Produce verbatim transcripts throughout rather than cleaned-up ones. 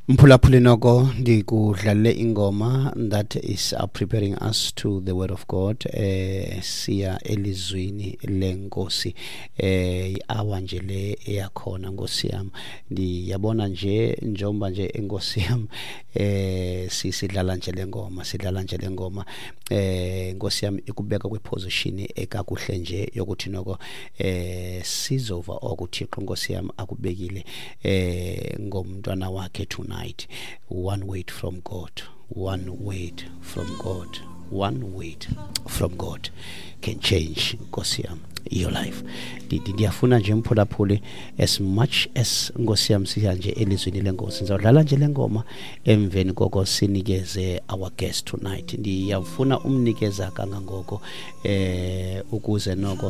Mphulaphuli noko ndikudlalele ingoma that is uh, preparing us to the word of God. eh siya elizwini lenkosi, eh iawa nje le eyakhona Nkosi yami. Ndiyabona nje njomba nje enkosi yami eh sisidlala nje lengoma sidlala nje lengoma eh Nkosi yami ikubeka kweposition ekakuhle nje yokuthi noko eh sizova okuthixo Nkosi yami akubekile eh ngomntwana wakhe tonight. One word from God, one word from God, one word from God can change Nkosi yami your life. Ndiyafuna nje mphulaphuli as much as Nkosi yami siya nje elizweni lenkosi ngizodlala nje lengoma emveni koko sinikeze our guest tonight. Ndiyafuna umnikeza kangangoko eh ukuze noko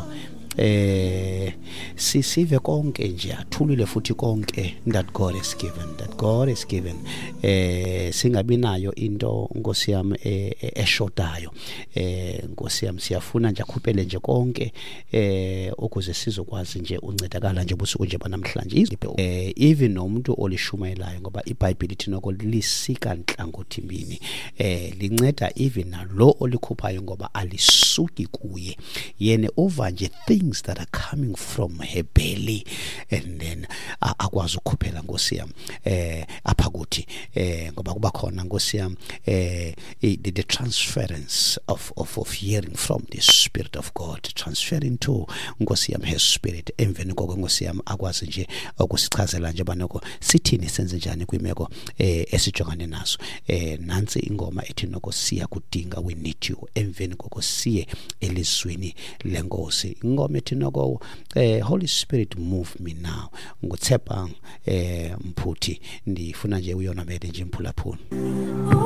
eh sisive konke nje athulile futhi konke that God has given, that God has given. eh singabi nayo into Nkosi yami eshodayo. eh Nkosi yami siyafuna nje akhuphele nje konke eh ukuze sizokwazi nje uncedakala nje busuku nje banamhlanje. eh even nomuntu olishumayelayo ngoba iBhayibheli lithi noko lisika nhlangothi mbini, eh linceda even nalo olikhuphayo ngoba alisuki kuye yena uva nje things that are coming from her belly, and then uh, akwazi ukukhuphela Nkosi yami eh apha kuthi eh ngoba kuba khona Nkosi yami eh the, the transference of, of of hearing from the Spirit of God transferring to Nkosi yami her spirit. Emveni koko Nkosi yami akwazi nje ukusichazela nje banoko sithini senze njani kwimeko eh esijongane nazo. eh nansi ingoma ethi noko siya kudinga, we need you. Emveni koko siye elizwini lenkosi ingoma ethi noko eh Holy Spirit move me now. Ngutshepa eh mphuthi ndifuna nje uyona mele nje mphulaphula.